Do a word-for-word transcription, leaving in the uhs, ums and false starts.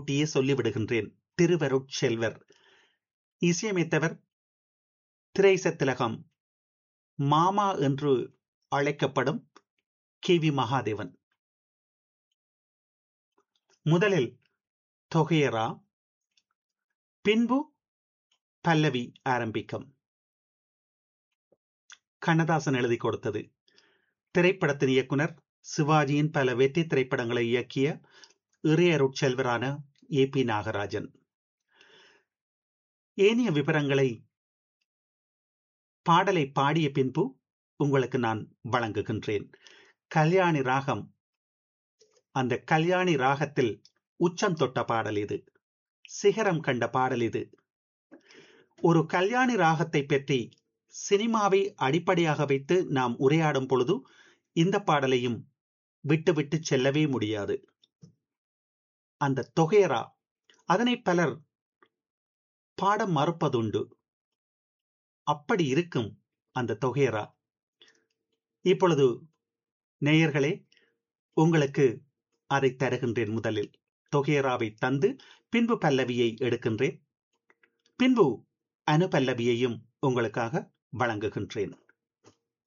முன்கூட்டியே சொல்லிவிடுகின்றேன். திருவருட்செல்வர். இசையமைத்தவர் திரைசத்திலகம் மாமா என்று அழைக்கப்படும் கே வி மகாதேவன். முதலில் தொகையரா, பின்பு பல்லவி ஆரம்பிக்கும். கண்ணதாசன் எழுதி கொடுத்தது. திரைப்படத்தின் இயக்குனர் சிவாஜியின் பல வெற்றி திரைப்படங்களை இயக்கிய இறையருட்செல்வரான ஏ பி நாகராஜன். ஏனைய விவரங்களை பாடலை பாடிய பின்பு உங்களுக்கு நான் வழங்குகின்றேன். கல்யாணி ராகம், அந்த கல்யாணி ராகத்தில் உச்சம் தொட்ட பாடல் இது, சிகரம் கண்ட பாடல் இது. ஒரு கல்யாணி ராகத்தை பற்றி சினிமாவை அடிப்படையாக வைத்து நாம் உரையாடும் பொழுது இந்த பாடலையும் விட்டு விட்டு செல்லவே முடியாது. அந்த தொகையரா, அதனை பலர் பாட மறுப்பதுண்டு. அப்படி இருக்கும் அந்த தொகையரா. இப்பொழுது நேயர்களே, உங்களுக்கு அதை தருகின்றேன். முதலில் தொகையராவை தந்து பின்பு பல்லவியை எடுக்கின்றேன். பின்பு அனுபல்லவியையும் உங்களுக்காக வழங்குகின்றேன்.